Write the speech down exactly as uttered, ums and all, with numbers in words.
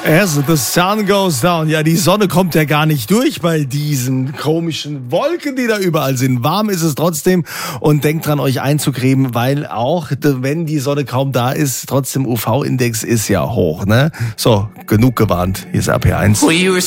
As the sun goes down. Ja, die Sonne kommt ja gar nicht durch bei diesen komischen Wolken, die da überall sind. Warm ist es trotzdem und denkt dran, euch einzucremen, weil auch, wenn die Sonne kaum da ist, trotzdem U V-Index ist ja hoch, ne? So, genug gewarnt. Hier ist R P eins.